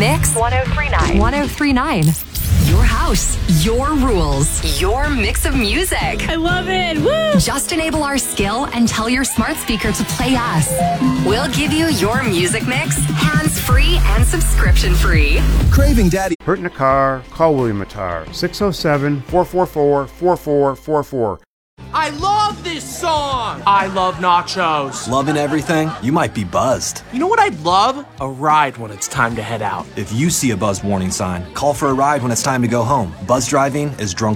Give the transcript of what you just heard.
Mix 1039. 1039. Your house, your rules, your mix of music. I love it. Woo! Just enable our skill and tell your smart speaker to play us. We'll give you your music mix, hands-free and subscription-free. Craving Daddy. Hurt in a car? Call William Attar. 607-444-4444. I love this song! I love nachos. Loving everything? You might be buzzed. You know what I'd love? A ride when it's time to head out. If you see a buzz warning sign, call for a ride when it's time to go home. Buzz driving is drunk